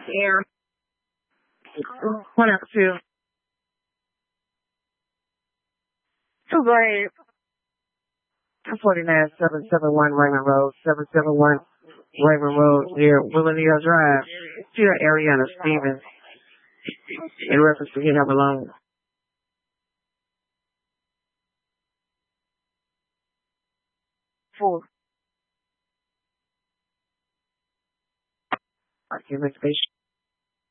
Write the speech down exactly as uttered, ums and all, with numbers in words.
Yeah. One out two. Two grade. forty-nine seven seven one Raymond Road, seven seven one Raymond Road near Willowdale Drive. Dear Ariana Stevens, in reference to him alone. Four. Documentation.